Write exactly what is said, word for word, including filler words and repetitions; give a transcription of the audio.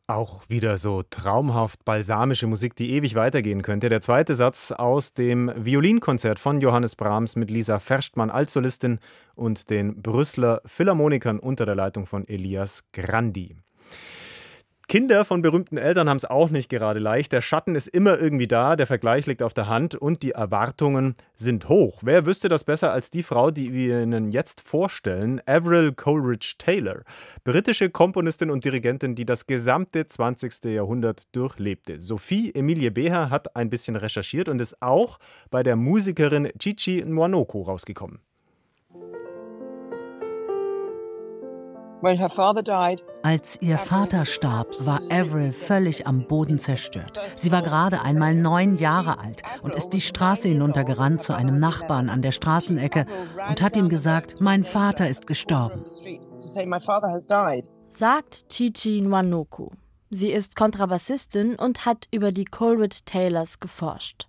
Auch wieder so traumhaft balsamische Musik, die ewig weitergehen könnte. Der zweite Satz aus dem Violinkonzert von Johannes Brahms mit Lisa Verstmann als Solistin und den Brüsseler Philharmonikern unter der Leitung von Elias Grandi. Kinder von berühmten Eltern haben es auch nicht gerade leicht. Der Schatten ist immer irgendwie da, der Vergleich liegt auf der Hand und die Erwartungen sind hoch. Wer wüsste das besser als die Frau, die wir Ihnen jetzt vorstellen? Avril Coleridge-Taylor, britische Komponistin und Dirigentin, die das gesamte zwanzigste Jahrhundert durchlebte. Sophie Emilie Beher hat ein bisschen recherchiert und ist auch bei der Musikerin Chichi Nwanoko rausgekommen. Als ihr Vater starb, war Avril völlig am Boden zerstört. Sie war gerade einmal neun Jahre alt und ist die Straße hinuntergerannt zu einem Nachbarn an der Straßenecke und hat ihm gesagt, mein Vater ist gestorben. Sagt Chichi Nwanoko. Sie ist Kontrabassistin und hat über die Coleridge Taylors geforscht.